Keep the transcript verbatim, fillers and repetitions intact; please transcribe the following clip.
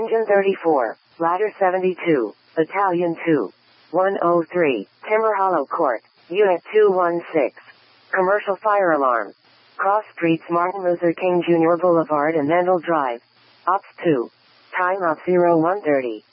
Engine thirty-four, Ladder seventy-two, Battalion two, one oh three, Timber Hollow Court, Unit two one six. Commercial fire alarm. Cross streets Martin Luther King Junior Boulevard and Mendel Drive. Ops two. Time of zero one thirty.